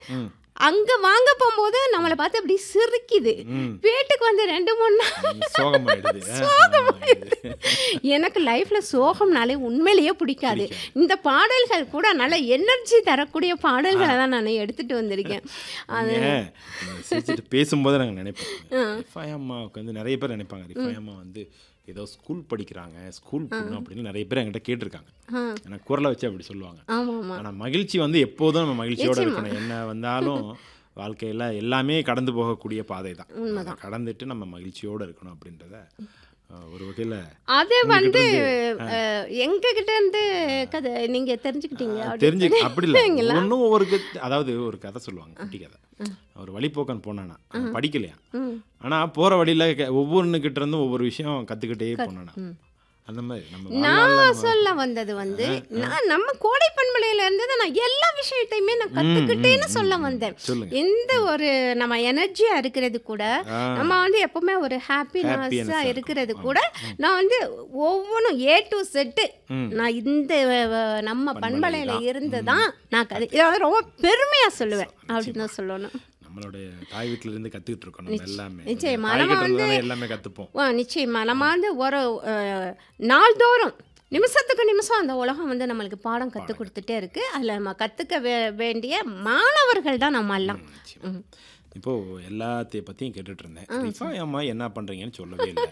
அங்க வாங்க போகும்போது நம்மளை பார்த்து அப்படி சிரிக்குது. வீட்டுக்கு வந்து 2-3 நாள் சோகமாயிடுது. எனக்கு லைஃப்ல சோகம்னாலே உண்மையிலேயே பிடிக்காது. இந்த பாடல்கள் கூட நல்ல எனர்ஜி தரக்கூடிய பாடல்களை தான் நான் எடுத்துட்டு வந்திருக்கேன். அது பேசும்போது நாங்கள் நினைப்போம், ரிஃபாய் அம்மாவுக்கு வந்து நிறைய பேர் நினைப்பாங்க, ரிஃபாய் அம்மா வந்து ஏதோ ஸ்கூல் படிக்கிறாங்க, ஸ்கூல் போகணும் அப்படின்னு நிறைய பேர் என்கிட்ட கேட்டிருக்காங்க. எனக்கு குரலை வச்சு அப்படி சொல்லுவாங்க. ஆனால் மகிழ்ச்சி வந்து எப்போதும் நம்ம மகிழ்ச்சியோடு இருக்கணும். என்ன வந்தாலும் வாழ்க்கையில் எல்லாமே கடந்து போகக்கூடிய பாதை தான். கடந்துட்டு நம்ம மகிழ்ச்சியோடு இருக்கணும் அப்படின்றத ஒரு வகையில் அது வந்து எங்ககிட்ட இருந்து கதை நீங்க தெரிஞ்சுக்கிட்டீங்க. அப்படி இல்லை, ஒன்றும் அதாவது ஒரு கதை சொல்லுவாங்க, குட்டி கதை. ஒரு வழிபோக்கன் போனானா, படிக்கலையா, ஆனால் போகிற வழியில் ஒவ்வொன்றுக்கிட்ட இருந்தும் ஒவ்வொரு விஷயம் கற்றுக்கிட்டே போனானா. அந்த மாதிரி நான் சொல்ல வந்தது வந்து நம்ம கோடை பண்பலையில இருந்து நான் எல்லா விஷயத்தையுமே நான் கற்றுக்கிட்டேன்னு சொல்ல வந்தேன். எந்த ஒரு நம்ம எனர்ஜியா இருக்கிறது கூட, நம்ம வந்து எப்பவுமே ஒரு ஹாப்பினஸா இருக்கிறது கூட, நான் வந்து ஒவ்வொன்றும் A to Z நான் இந்த நம்ம பண்பலையில இருந்து தான் நான் இதை ரொம்ப பெருமையா சொல்லுவேன் அப்படின்னு தான் சொல்லணும். நம்மளுடைய தாய் வீட்டில இருந்து கத்துக்கிட்டு இருக்கோம் நம்ம எல்லாமே. நிச்சயமா நம்ம வந்து எல்லாமே கத்துப்போம். நிச்சயமா நம்ம வந்து ஒரு நாள்தோறும் நிமிஷத்துக்கு நிமிஷம் அந்த உலகம் வந்து நம்மளுக்கு பாடம் கற்றுக் கொடுத்துட்டே இருக்கு. அதில் நம்ம கற்றுக்க வேண்டிய மாணவர்கள் தான் நம்ம எல்லாம். இப்போ எல்லாத்தையும் பற்றியும் கேட்டுட்டு இருந்தேன். ரிஃபாய் அம்மா என்ன பண்ணுறீங்கன்னு சொல்லவே இல்லை.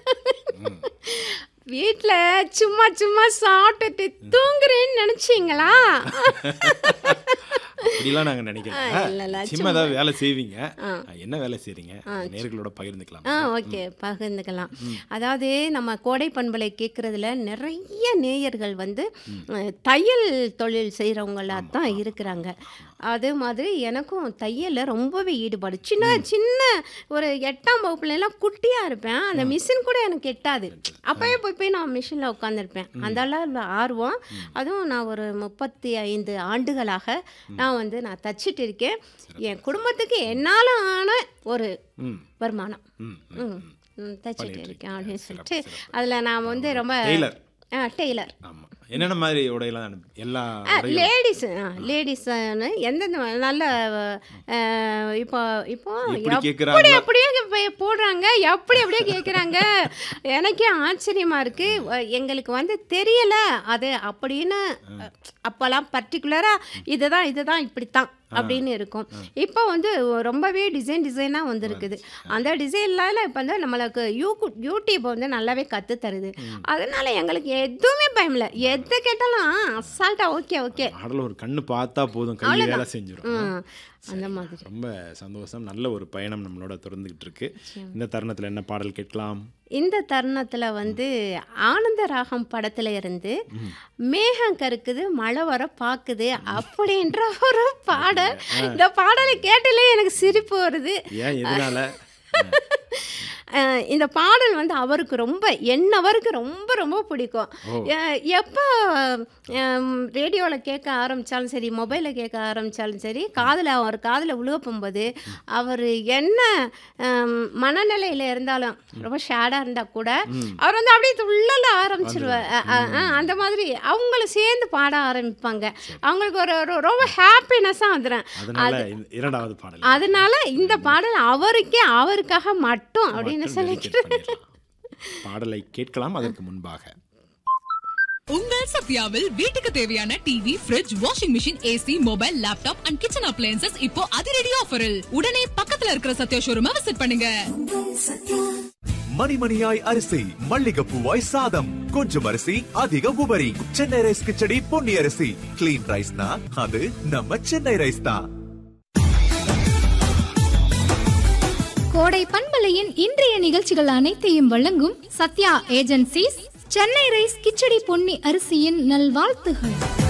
வீட்டில் சும்மா சும்மா சாப்பிட்டுட்டு தூங்குறேன்னு நினச்சிங்களா? அப்படிலாம் நாங்கள் நினைக்கிறோம். சும்மா ஏதாவது வேலை செய்வீங்க, என்ன வேலை செய்கிறீங்க நேயர்களோட பகிர்ந்துக்கலாம். ஓகே, பகிர்ந்துக்கலாம். அதாவது நம்ம கோடை பண்பலை கேட்குறதுல நிறைய நேயர்கள் வந்து தையல் தொழில் செய்கிறவங்களா தான் இருக்கிறாங்க. அதே மாதிரி எனக்கும் தையலில் ரொம்பவே ஈடுபாடு. சின்ன சின்ன ஒரு 8ஆம் வகுப்புலாம் குட்டியாக இருப்பேன். அந்த மிஷின் கூட எனக்கு எட்டாது. அப்போயே போய் நான் மிஷினில் உட்காந்துருப்பேன். அந்த அளவு ஆர்வம். அதுவும் நான் ஒரு 35 ஆண்டுகளாக நான் தச்சிட்டு இருக்கேன். என் குடும்பத்துக்கு என்னால் ஆன ஒரு வருமானம் தச்சிட்டு இருக்கேன் அப்படின்னு சொல்லிட்டு அதில் நான் வந்து ரொம்ப டெய்லர். என்னென்ன மாதிரி உடையெல்லாம் எல்லா லேடிஸ் எந்தெந்த நல்ல இப்போ அப்படியே போடுறாங்க, அப்படியே கேட்குறாங்க. எனக்கே ஆச்சரியமாக இருக்குது. எங்களுக்கு வந்து தெரியலை அது அப்படின்னு. அப்போல்லாம் பர்டிகுலராக இதுதான் இப்படித்தான் அப்படின்னு இருக்கும். இப்போ வந்து ரொம்பவே டிசைனாக வந்துருக்குது. அந்த டிசைன்லாம் இப்போ வந்து நம்மளுக்கு யூடியூப் வந்து நல்லாவே கற்று தருது. அதனால எங்களுக்கு எதுவுமே பயம் இல்லை. எதை கேட்டாலும் அசால்ட்டா ஓகே ஒரு கண்ணு பார்த்தா போதும், கை வேலை செஞ்சிடும். அந்த மாதிரி ரொம்ப சந்தோஷம். நல்ல ஒரு பயணம் நம்மளோட தொடர்ந்துகிட்டு இருக்கு. இந்த தருணத்தில் என்ன பாடல் கேட்கலாம்? இந்த தருணத்தில் வந்து ஆனந்த ராகம் படத்துல இருந்து மேகம் கருக்குது மழை வர பாக்குது அப்படின்ற ஒரு பாடல். இந்த பாடலை கேட்டாலே எனக்கு சிரிப்பு வருது. இந்த பாடல் வந்து அவருக்கு அவருக்கு ரொம்ப பிடிக்கும். எப்போ ரேடியோவில் கேட்க ஆரம்பித்தாலும் சரி, மொபைலில் கேட்க ஆரம்பித்தாலும் சரி, அவர் காதில் விழுக போகும்போது அவர் என்ன மனநிலையில் இருந்தாலும், ரொம்ப ஷேடாக இருந்தால் கூட அவர் வந்து அப்படியே துள்ளல ஆரம்பிச்சிருவார். அந்த மாதிரி அவங்கள சேர்ந்து பாட ஆரம்பிப்பாங்க. அவங்களுக்கு ஒரு ரொம்ப ஹாப்பினஸ்ஸாக வந்துடும். அதனால இந்த பாடல் அவருக்காக மட்டும் அப்படின்னு பாடலை கேட்கலாம். அதற்கு முன்பாக உங்கள் சத்யாவில் வீட்டுக்கு தேவையான TV, fridge, washing machine, AC, mobile, laptop and kitchen appliances இப்போ அதிரடி ஆஃபரில். உடனே பக்கத்துல இருக்கிற சத்யா ஷோரூமை விசிட் பண்ணுங்க. மணிமணியாய் அரிசி, மல்லிகைப்பூவாய் சாதம், கொஞ்சம் அரிசி அதிக உபரி. சென்னை ரைஸ் கிச்சடி பொன்னி அரிசி. கிளீன் ரைஸ்னா அது நம்ம சென்னை ரைஸ் தான். கோடை பண்பலையின் இன்றைய நிகழ்ச்சிகள் அனைத்தையும் வழங்கும் சத்யா ஏஜென்சிஸ், சென்னை ரைஸ் கிச்சடி பொன்னி அரிசியின் நல்வாழ்த்துகள்.